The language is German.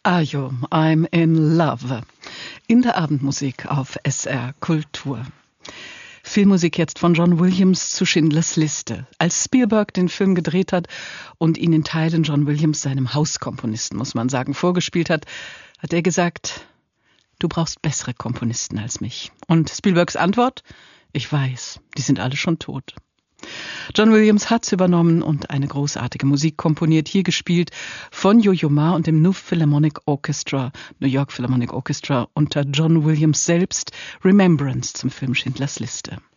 Ayo, I'm in love. In der Abendmusik auf SR Kultur. Filmmusik jetzt von John Williams zu Schindlers Liste. Als Spielberg den Film gedreht hat und ihn in Teilen John Williams, seinem Hauskomponisten, muss man sagen, vorgespielt hat, hat er gesagt, du brauchst bessere Komponisten als mich. Und Spielbergs Antwort? Ich weiß, die sind alle schon tot. John Williams hat's übernommen und eine großartige Musik komponiert, hier gespielt von Yo-Yo Ma und dem New York Philharmonic Orchestra unter John Williams selbst, Remembrance zum Film Schindlers Liste.